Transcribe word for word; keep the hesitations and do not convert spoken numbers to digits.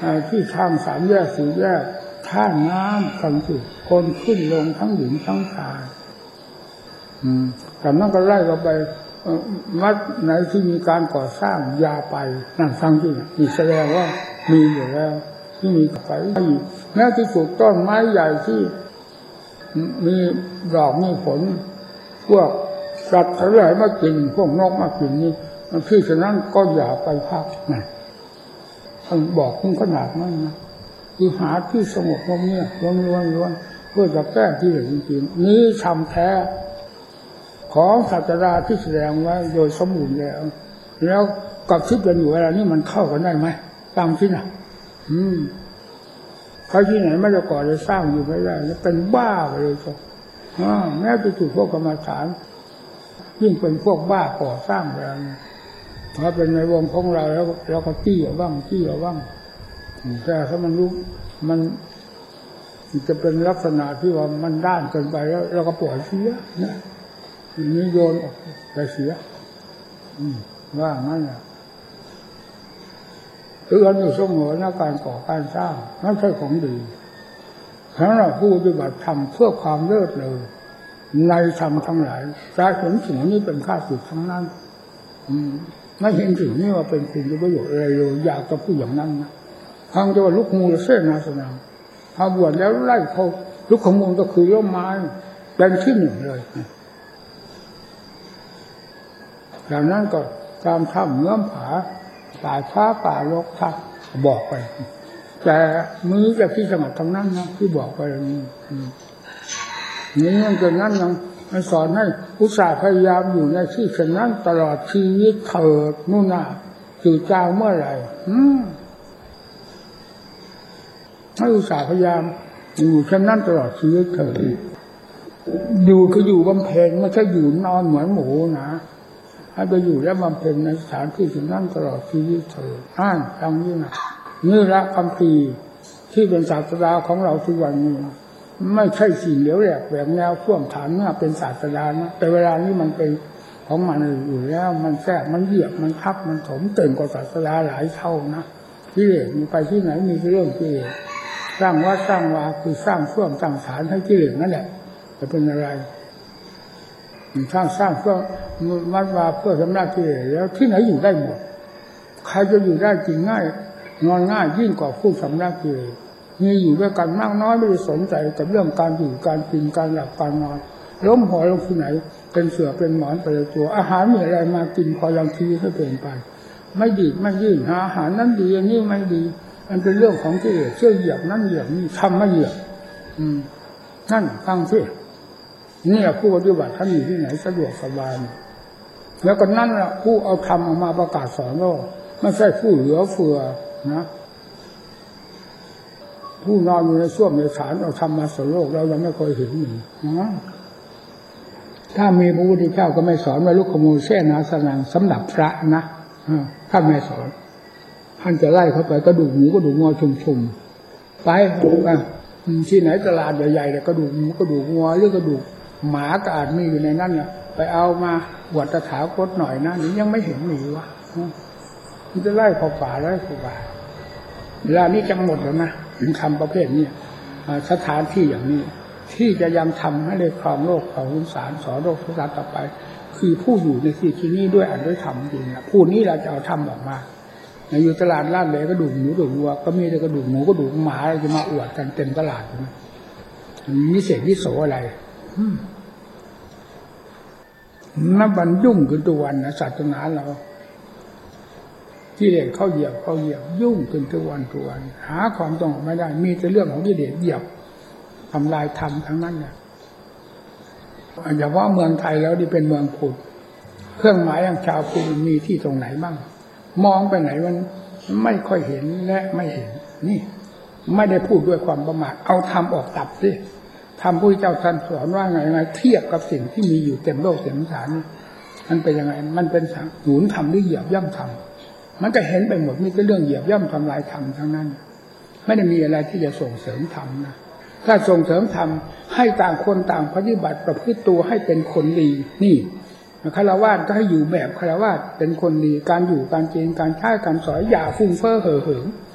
ที่ทางสามแยกสี่แยกท่าน้ำกันสุดคนขึ้นลงทั้งหญิงทั้งชายแต่นั่นก็ไล่เราไปวัดไหนที่มีการก่อสร้างยาไปนั่นฟังที่นี่แสดงว่ามีอยู่แล้วที่มีไปแม้ที่ปลูกต้นไม้ใหญ่ที่มีดอกมีผลพวกสัตว์อะไรมากินพวกนกมากินนี่ที่ฉะนั้นก็อย่าไปพักนะท่านบอกคุณขนาดนั้นนะคือหาที่สงบเงียบล้วนล้วนล้วนเพื่อจะแก้ที่เหลือจริงๆนี้ทำแท้ของศาสดาที่แสดงไว้โดยสมบูรณ์แล้วแล้วกับคิดกันอยู่เวลานี้มันเข้ากันได้ไหมตามที่น่ะอืมใครที่ไหนไม่จะก่อจะสร้างอยู่ไม่ได้แล้วเป็นบ้าไปเลยจ้ะอ่าแม้จะถูกพวกกรรมฐานยิ่งเป็นพวกบ้าก่อสร้างอะไรถ้าเป็นในวงของเราแล้วเราก็จี้เอาบ้างจี้เอาบ้างแต่ถ้ามันรู้มันจะเป็นลักษณะที่ว่ามันด้านเกินไปแล้วเราก็ปล่อยเสียนะทีนี้โยนออกไปเสียว่างั้นแหละเตือนอยู่เสมอนะการก่อการสร้างไม่ใช่ของดีเพราะเราผู้ปฏิบัติธรรมเพื่อความเลิศเลยในธรรมทั้งหลายจะเห็นสิ่งนี้เป็นข้าศึกทั้งนั้นไม่เห็นสิ่งนี้ว่าเป็นคุณประโยชน์อะไรเลยอยากจะพูดอย่างนั้นนะทางจะว่าลูกมูลเส้นนาสนามพอบวชแล้วไล่เขาลูกขมูลก็คือร่มไม้เป็นที่หนึ่งเลยจากนั้นก็ตามถ้ำเนื้อผาป่าช้าป่าลกทักบอกไปแต่มือจะที่สงัดทางนั้นนะที่บอกไปนี่นี่มันเกิดนั้นยังมันสอนให้อุตส่าห์พยายามอยู่ในที่เช่นนั้นตลอดชีวิตเถิดนู่นน่ะจืดจางเมื่อไหร่ให้อุตส่าห์พยายามอยู่เช่นนั้นตลอดชีวิตเถิดอยู่คืออยู่บำเพ็ญไม่ใช่อยู่นอนเหมือนหมูนะให้ไปอยู่แล้วบำเพ็ญในสถานที่เช่นนั้นตลอดชีวิตเถิดอ่านตามนี้นะนี่ละคำพีที่เป็นศาสดาของเราทุกวันนี้ไม่ใช่สิ่งเหลวแหลกแบบแนวท่วมฐานเนี่ยเป็นศาสดานะแต่เวลานี้มันเป็นของมันอยู่แล้วมันแทรกมันเหยียบมันทับมันถมเต่งกว่าศาสดาหลายเท่านะที่เหลวมีไปที่ไหนมีเรื่องที่เหลวสร้างวัดสร้างวาคือสร้างท่วมสร้างฐานให้ที่เหลวนั่นแหละจะเป็นอะไรสร้างสร้างเพื่อวัดวาเพื่อสำนักที่เหลวแล้วที่ไหนอยู่ได้หมดใครจะอยู่ได้จริงง่ายนอนง่ายยิ่งกว่าผู้สำนักที่เหลวมีอยู่ด้วยกันมากน้อยไม่ได้สนใจกับเรื่องการอยู่การกินการหลับการนอนล้มหัวลงที่ไหนเป็นเสือเป็นหมอนไปเลยตัวอาหารมีอะไรมากินพอยังชีวิตให้เปลี่ยนไปไม่ดีไม่ยื่นหาอาหารนั้นดีอันนี้ไม่ดีมันเป็นเรื่องของที่เชื่อเหยียบนั่นเหยียบนี่ทำไม่เหยียบอืมนั่นฟังสินี่ผู้ปฏิบัติท่านอยู่ที่ไหนสะดวกสบายแล้วก็นั่นแหละผู้เอาธรรมออกมาประกาศสอนโลกไม่ใช่ผู้เหลือเฟือนะผู้นอนอยู่ในส้วมในศาลเอาทำมาสอนโลกเรายังไม่เคยเห็นหนึ่งนะถ้ามีพระพุทธเจ้าก็ไม่สอนว่าลูกขโมยแช่นาสนังสำหรับพระนะท่านไม่สอนท่านจะไล่เข้าไปกระดูกหมูกระดูกงอชุมๆไปที่ไหนตลาดใหญ่ๆแต่กระดูกหมูกระดูกงอหรือกระดูกหมากระอาดมีอยู่ในนั้นเนี่ยไปเอามาบวชตถาคตหน่อยนะนี่ยังไม่เห็นมีวะมันจะไล่เข้าป่าไล่เข้าป่าเวลานี้จังหมดแล้วนะถึงทำประเภทนี้สถานที่อย่างนี้ที่จะยังทำให้ได้ครองโลกของสงสารสอนโลกสงสารต่อไปคือผู้อยู่ในที่ที่นี้ด้วยอันด้วยธรรมจริงนะผู้นี้เราจะเอาธรรมออกมาอยู่ตลาดลาดเลยกระดูกหมูกระดูกวัวก็มีแต่กระดูกหมูกระดูกหมาจะมาอวดกันเต็มตลาดนะมีเศษวิโสอะไรนับวันยุ่งขึ้นทุกวันนะศาสนาเราที่เด็กเข้าเหยียบเข้าเหยียบยุ่งขึ้นทุกวันทุกวันหาความตรงไม่ได้มีแต่เรื่องของที่เด็กเหยียบทำลายธรรมทั้งนั้นเนี่ยอย่าว่าเมืองไทยแล้วที่เป็นเมืองพุทธเครื่องหมายอย่างชาวพุทธมีที่ตรงไหนบ้างมองไปไหนมันไม่ค่อยเห็นและไม่เห็นนี่ไม่ได้พูดด้วยความประมาทเอาธรรมออกตัดสิธรรมพระพุทธเจ้าท่านสอนว่าไงไงเทียบกับสิ่งที่มีอยู่เต็มโลกเต็มฐานนี่มันเป็นยังไงมันเป็นหนุนธรรมหรือเหยียบย่ำธรรมมันก็เห็นไปหมดมีแต่เรื่องเหยียบย่ำทำลายธรรมทั้งนั้นไม่ได้มีอะไรที่จะส่งเสริมธรรมนะถ้าส่งเสริมธรรมให้ต่างคนต่างปฏิบัติประพฤติตัวให้เป็นคนดีนี่ฆราวาสก็ให้อยู่แบบฆราวาสเป็นคนดีการอยู่การกินการใช้การสอยอย่าฟุ้งเฟ้อเห่อเหิม